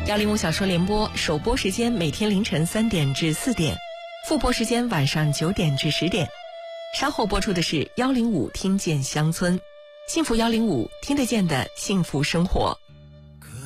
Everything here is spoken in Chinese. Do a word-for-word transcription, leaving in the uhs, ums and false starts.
幺零五小说联播首播时间每天凌晨三点至四点，复播时间晚上九点至十点。稍后播出的是幺零五听见乡村，幸福幺零五听得见的幸福生活。